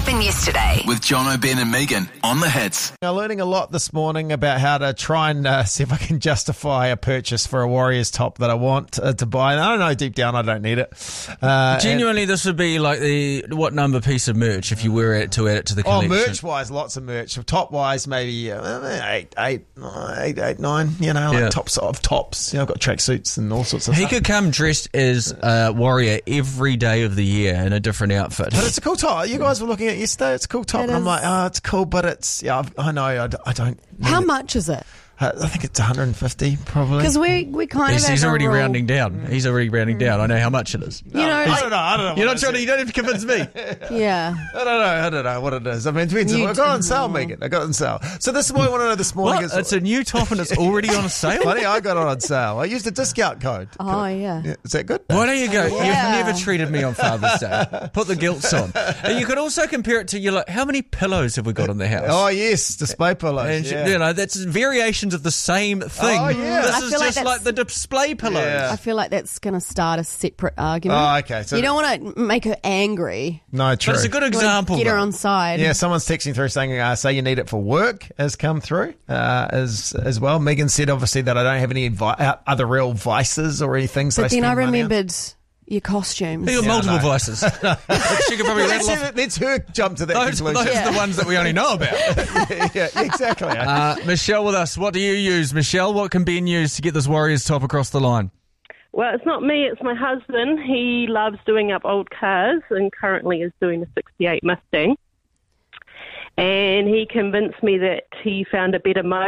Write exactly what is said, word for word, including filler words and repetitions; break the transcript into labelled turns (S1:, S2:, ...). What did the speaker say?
S1: happened yesterday.
S2: With John O'Ben and Megan on the Hits.
S3: I'm learning a lot this morning about how to try and uh, see if I can justify a purchase for a Warriors top that I want uh, to buy. And I don't know, deep down, I don't need it. Uh,
S4: Genuinely, this would be like the what number piece of merch if you were it to add it to the
S3: Oh,
S4: collection?
S3: merch-wise, lots of merch. Top-wise, maybe uh, eight, eight, eight, eight, nine. You know, like
S4: Yeah.
S3: tops of tops. You know, I've got tracksuits and all sorts of
S4: He
S3: stuff.
S4: could come dressed as a warrior every day of the year in a different outfit.
S3: But it's a cool top. You guys were looking at it yesterday. It's a cool top,
S5: It
S3: and I'm
S5: is.
S3: like, oh, it's cool, but it's yeah. I've- I know. I, d- I don't. need
S5: How
S3: it.
S5: much is it?
S3: Uh, I think it's one hundred fifty, probably.
S5: Because we, we kind
S4: He's,
S5: of
S4: he's
S5: have a
S4: already
S5: rule.
S4: rounding down. He's already rounding down. I know how much it is.
S5: You know,
S3: I
S5: like-
S3: don't know. I don't know.
S4: You're
S3: what
S4: not trying to.
S3: it
S4: You don't have to convince me.
S5: yeah.
S3: I don't know. I don't know what it is. I mean, it depends.
S5: You
S3: I got it on
S5: don't
S3: sale,
S5: know.
S3: Megan. I got it on sale. So this is what I want to know this morning.
S4: What?
S3: Is,
S4: It's a new top and it's already on sale.
S3: funny. I got it on sale. I used a discount code.
S5: Oh, yeah.
S3: Yeah, is that good?
S4: Why don't you go?
S5: Yeah.
S4: You've never treated me on Father's Day. Put the gilts on. And you could also compare it to you like, how many pillows have we got in the house?
S3: Oh yes, display pillows.
S4: And
S3: yeah.
S4: you know, that's variations of the same thing.
S3: Oh, yeah.
S4: This
S5: I
S4: is
S5: feel like
S4: just like,
S5: that's-
S4: the display pillows.
S3: Yeah.
S5: I feel like that's going to start a separate argument.
S3: Oh, okay. So
S5: you don't want to make her angry.
S3: no, true.
S4: But it's a good
S5: You wanna
S4: example.
S5: Get her
S4: though.
S5: on side.
S3: Yeah, someone's texting through saying, uh, say you need it for work has come through uh, as as well. Megan said, obviously, that I don't have any vi- uh, other real vices or anything. So
S5: But then I
S3: spend money on-
S5: remembered your costumes.
S4: You got
S3: Yeah, I
S4: multiple
S3: know.
S4: vices. She could probably
S3: Let's,
S4: rattle off.
S3: let's her jump to that
S4: Those,
S3: conclusion.
S4: those are the ones that we only know about.
S3: yeah, exactly.
S4: Uh, Michelle with us. What do you use? Michelle, what can Ben use to get this Warriors top across the line?
S6: Well, it's not me, it's my husband. He loves doing up old cars and currently is doing a sixty-eight Mustang. And he convinced me that he found a better motor